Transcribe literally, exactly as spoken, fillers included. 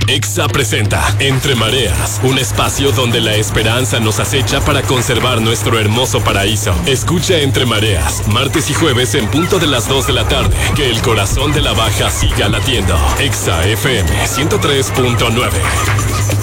Exa presenta Entre Mareas, un espacio donde la esperanza nos acecha para conservar nuestro hermoso paraíso. Escucha Entre Mareas, martes y jueves en punto de las dos de la tarde. Que el corazón de la baja siga latiendo. Exa F M ciento tres punto nueve.